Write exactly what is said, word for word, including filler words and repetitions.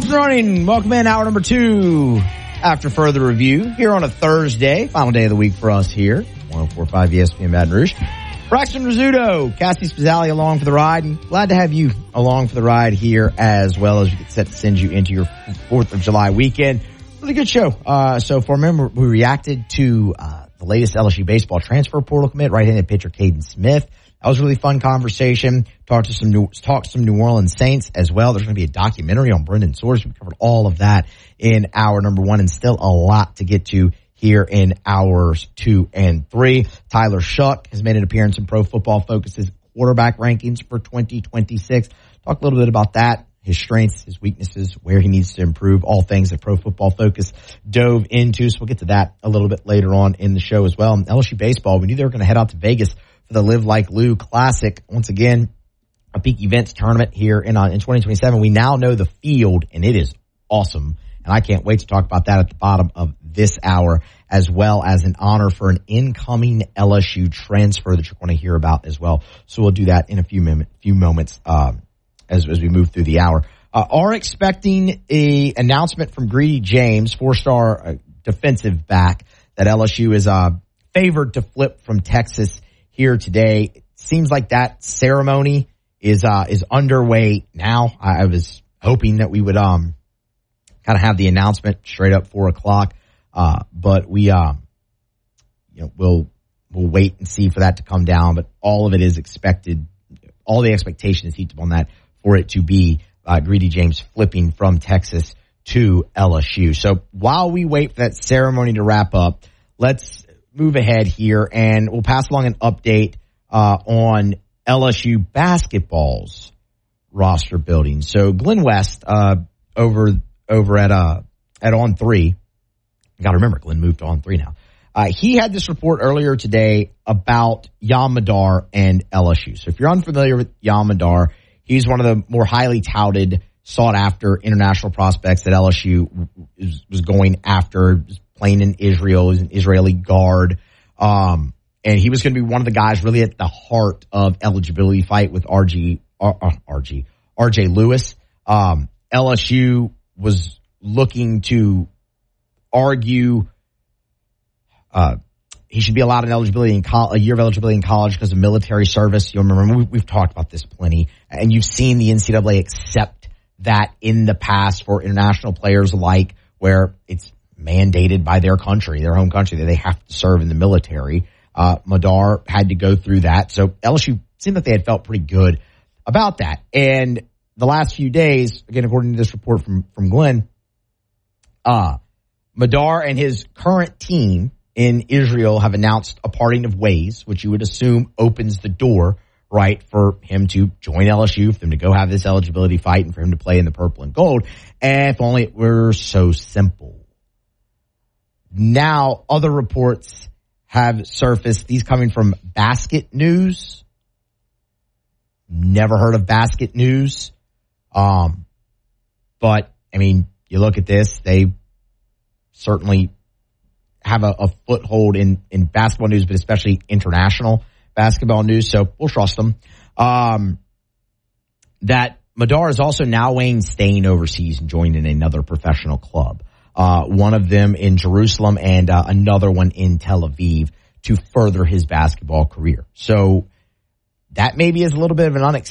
Off and running. Welcome in hour number two. After further review here on a Thursday, final day of the week for us here, one oh four point five E S P N Baton Rouge. Braxton Rizzuto, Cassie Spazzali along for the ride, and glad to have you along for the ride here as well as we get set to send you into your fourth of July weekend. Really good show. Uh, so for remember, we reacted to uh, the latest L S U baseball transfer portal commit, right-handed pitcher Caden Smith. That was a really fun conversation. Talked to some New, talked to some New Orleans Saints as well. There's going to be a documentary on Brendan Soares. We covered all of that in hour number one, and still a lot to get to here in hours two and three. Tyler Shuck has made an appearance in Pro Football Focus's quarterback rankings for twenty twenty-six. Talk a little bit about that, his strengths, his weaknesses, where he needs to improve, all things that Pro Football Focus dove into. So we'll get to that a little bit later on in the show as well. And L S U baseball, we knew they were going to head out to Vegas for the Live Like Lou Classic. Once again, a peak events tournament here in, uh, in twenty twenty-seven. We now know the field, and it is awesome. And I can't wait to talk about that at the bottom of this hour, as well as an honor for an incoming L S U transfer that you're going to hear about as well. So we'll do that in a few, mim- few moments um, as, as we move through the hour. Uh, are expecting a announcement from Greedy James, four-star uh, defensive back, that L S U is uh, favored to flip from Texas here today. It seems like that ceremony is uh, is underway now. I, I was hoping that we would um. kind of have the announcement straight up four o'clock. Uh, but we, um, you know, we'll, we'll wait and see for that to come down. But all of it is expected. All the expectation is heaped upon that for it to be, uh, Greedy James flipping from Texas to L S U. So while we wait for that ceremony to wrap up, let's move ahead here and we'll pass along an update, uh, on L S U basketball's roster building. So Glenn West, uh, over, over at, uh, at On three. You got to remember, Glenn moved to On three now. Uh, he had this report earlier today about Yam Madar and L S U. So if you're unfamiliar with Yam Madar, he's one of the more highly touted, sought after international prospects that L S U was, was going after, was playing in Israel, was an Israeli guard. Um, and he was going to be one of the guys really at the heart of eligibility fight with R G, R, R G, R J Lewis. Um, L S U was looking to argue uh, he should be allowed an eligibility in co- a year of eligibility in college because of military service. You'll remember we, we've talked about this plenty, and you've seen the N C double A accept that in the past for international players alike, where it's mandated by their country, their home country, that they have to serve in the military. Uh, Madar had to go through that, so L S U seemed that they had felt pretty good about that. And the last few days, again, according to this report from, from Glenn, uh, Madar and his current team in Israel have announced a parting of ways, which you would assume opens the door, right, for him to join L S U, for them to go have this eligibility fight, and for him to play in the purple and gold. And if only it were so simple. Now, other reports have surfaced, these coming from Basket News. Never heard of Basket News. Um, but I mean, you look at this, they certainly have a, a foothold in, in basketball news, but especially international basketball news. So we'll trust them. Um, that Madar is also now weighing staying overseas and joining another professional club. Uh, one of them in Jerusalem and uh, another one in Tel Aviv to further his basketball career. So that maybe is a little bit of an unexpected